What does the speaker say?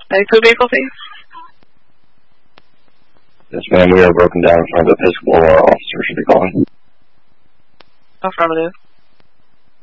92 vehicle, please. Yes, ma'am. We are broken down in front of the Episcopal. Our officer should be calling. Affirmative.